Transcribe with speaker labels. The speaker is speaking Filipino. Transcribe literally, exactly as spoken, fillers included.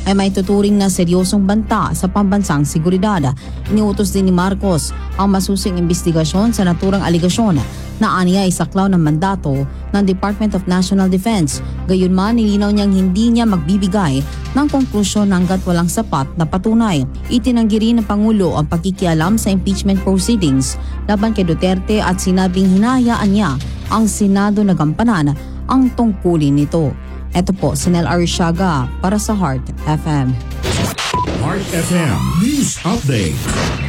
Speaker 1: ay may tuturing na seryosong banta sa pambansang seguridad. Iniutos din ni Marcos ang masusing investigasyon sa naturang aligasyon na aniya ay saklaw ng mandato ng Department of National Defense. Gayunman, nilinaw niyang hindi niya magbibigay ng konklusyon hanggat walang sapat na patunay. Itinanggi rin ng Pangulo ang pakikialam sa impeachment proceedings laban kay Duterte at sinabing hinahayaan niya ang Senado na gampanan ang tungkulin nito. Ito po si Nel Arishaga para sa Heart F M.
Speaker 2: Heart F M News Update.